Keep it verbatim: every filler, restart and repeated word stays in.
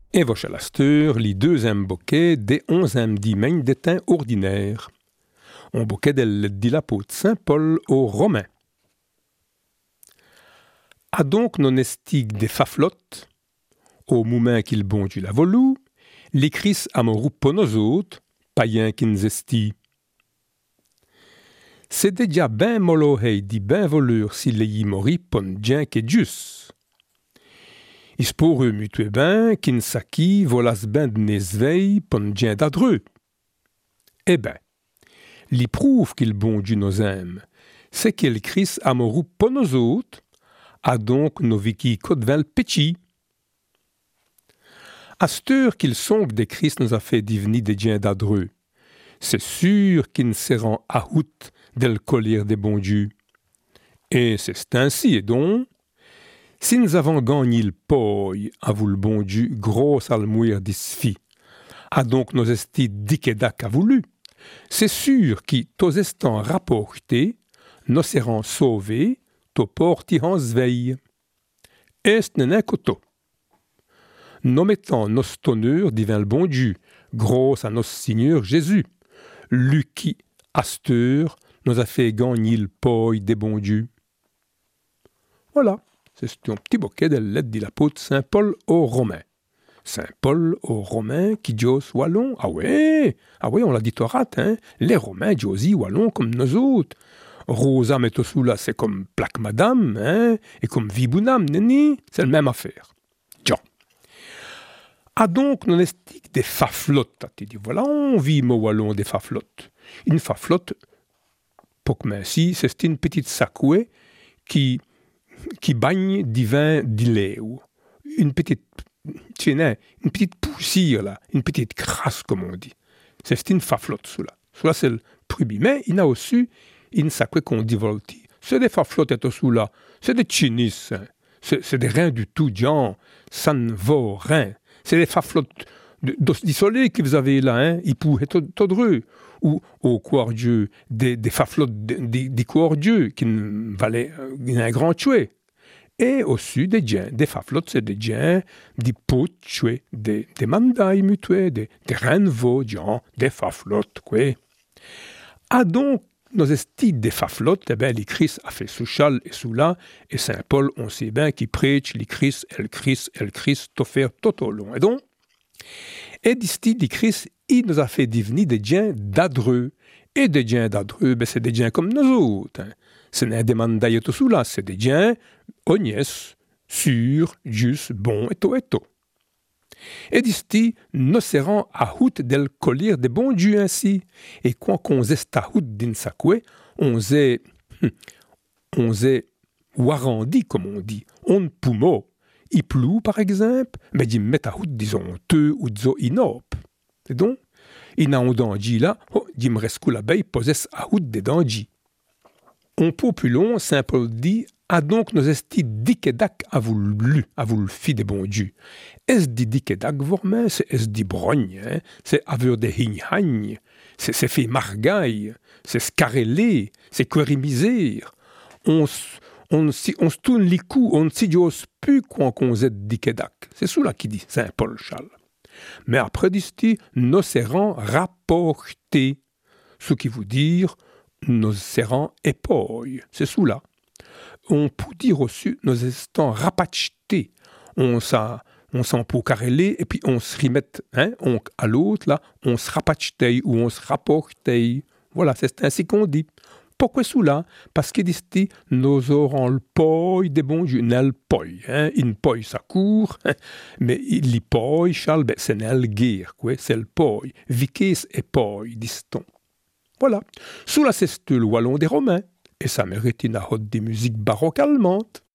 Et voce à la steur, li deuxième bouquet des onzième dimaine d'étain ordinaire. Un bouquet del dit l'apôtre Saint Paul aux Romains. A donc non estig des faflottes, au moment qu'il bon du la volou, l'écris amorou ponosot, païen qu'ins esti. C'est déjà ben molohei di ben volur si l'ei mori pon dien que jus. Isporu mutue ben qu'in saki volas ben d'nesvei pon dien d'adreux. Eh ben, li prouve qu'il bon du nosem, c'est qu'il cris amorou ponosot, a donc noviki codvel petit. À steur qu'il songe des Christ nous a fait diveni des diens d'adreux. C'est sûr qu'il ne seront à out del collier des bons dieux. Et c'est ainsi, et donc, si nous avons gagné le poi, à vous le bon Dieu, gros almouir d'isfi, a donc nos esti dikedak a voulu, c'est sûr qui, tos estant rapporté, nous serons sauvés, to porti hans veille. Est n'en koto. Nous mettons nos tonneurs divin le bon Dieu, grâce à notre Seigneur Jésus, lui qui, asteur, nous a fait gagner le poi des bons dieux. Voilà, c'est un petit bouquet de lettres de l'apôtre Saint Paul aux Romains. Saint Paul aux Romains qui dios wallon, ah ouais, ah ouais, on l'a dit Torah, hein, les Romains diosi wallon comme nous autres. Rosa Metosula, c'est comme plaque madame, hein, et comme vibounam, neni, c'est la même affaire. Tiens. Ah donc, non estique des faflottes, tu dis, voilà, on vit mo wallon des faflottes. Une faflotte, pour que merci, c'est une petite sacouée qui, qui bagne divin d'ileu. Une petite, tu sais, une petite poussière, là, une petite crasse, comme on dit. C'est une faflotte, cela. Cela, c'est le prubi. Mais il a aussi une sacouée qu'on dit volti. C'est des faflottes, et tout là. C'est des chinis. Hein. C'est, c'est des reins du tout, diant. Ça ne vaut rien. C'est des faflottes du soleil que vous avez là, hein, ils pouvaient todreux, ou au coeur Dieu, des, des faflottes du coeur Dieu, qui valaient un grand tué. Et au sud, des diens, des faflottes, c'est des diens, des potes tués, des, des mandailles mutués, des, des renveaux, des faflottes, quoi. Ah donc, nos estis des faflottes, eh bien, les Christ a fait sous chal et sous là, et Saint Paul, on sait bien qu'il prêche, les Christ, el Christ, el Christ, t'offert tout au long. Et donc, et d'ici, les Christ, il nous a fait devenir des diens d'adreux. Et des diens d'adreux, ben, c'est des diens comme nous autres. Hein. Ce n'est des mandailles tout sous là, c'est des diens honnêtes, sûrs, justes, bons, et tout, et tout. Et d'ici, nous serons à hout del collier des bons dieux ainsi. Et quand on est à hout d'une sacouée, on est, on est warandi, comme on dit, on poumo. Il pleut, par exemple, mais il met à hout, disons, deux ou disons, inop. Et donc, il a un danji là, oh, il me reste que l'abeille possède à hout des danji. On peut plus long, Saint Paul dit, a donc nos esti dikedak a voulu, a voulu fi des bons dieux. Est-ce dit dikedak vormen, c'est est-ce dit brogne, hein? C'est aveur des hignagne, c'est, c'est fait margaille, c'est scarrelé, c'est querimisé. On on si on se tourne les coups, on ne s'y ose plus quand on zet dikedak. C'est cela qui dit Saint Paul Charles. Mais après dit, nous serons rapportés, ce qui veut dire nous serons époilles. C'est cela. On peut dire aussi, nous estons rapachetés. On s'en, on s'en peut carreler et puis on se remet, hein, on, à l'autre, là, on se rapachetait ou on se rapportait. Voilà, c'est ainsi qu'on dit. Pourquoi cela? Parce qu'il dit, nous aurons le poi des bons dieux. Nel poi, hein, une poi ça court, hein, mais il poi, Charles, ben, c'est nel guerre, quoi, c'est le poi. Vices et poi, dit-on. Voilà. Sous la c'est le wallon des Romains. Et ça mérite une hotte des musiques baroques allemandes.